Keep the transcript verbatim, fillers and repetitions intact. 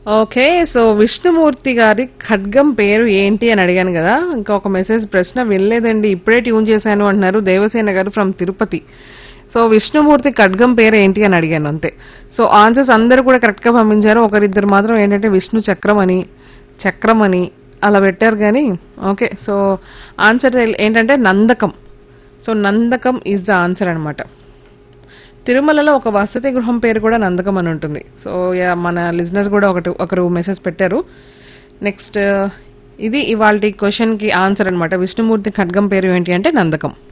Okay. So Vishnumurthy గారి ఖడ్గం పేరు ఏంటి అని అడిగాను కదా! ఇంకా ఒక మెసేజ్ ప్రశ్న వినలేదండి. ఇప్పుడే ట్యూన్ చేశాను అంటున్నారు దేవసేన గారు ఫ్రమ్ తిరుపతి. సో విష్ణుమూర్తి ఖడ్గం పేరు ఏంటి అని అడిగాను అంతే. సో ఆన్సర్స్ అందరూ కూడా కరెక్ట్ గా పంపించారు. ఒకరిద్దరు మాత్రం ఏంటంటే విష్ణు చక్రం అని, చక్రం అని అలా పెట్టారు గానీ ఓకే. సో ఆన్సర్ ఏంటంటే Nandakam. So Nandakam is the answer అన్నమాట. తిరుమలలో ఒక వసతి గృహం పేరు కూడా నందకం అని ఉంటుంది. సో యా మన లిజనర్స్ కూడా ఒకటి ఒకరు మెసేజ్ పెట్టారు. నెక్స్ట్ ఇది ఇవాల్టి క్వశ్చన్ కి ఆన్సర్ అన్నమాట. విష్ణుమూర్తి ఖడ్గం పేరు ఏంటి అంటే నందకం.